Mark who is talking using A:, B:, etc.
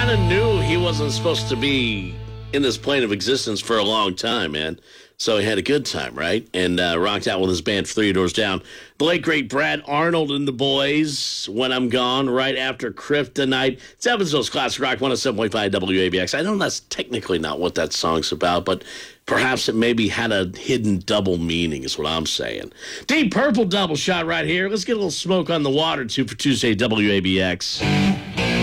A: kind of knew he wasn't supposed to be in this plane of existence for a long time, man. So he had a good time, right? And rocked out with his band 3 Doors Down. The late, great Brad Arnold and the Boys, When I'm Gone, right after Kryptonite. It's Evansville's Classic Rock 107.5 WABX. I know that's technically not what that song's about, but perhaps it maybe had a hidden double meaning is what I'm saying. Deep Purple double shot right here. Let's get a little smoke on the water, 2 for Tuesday, WABX.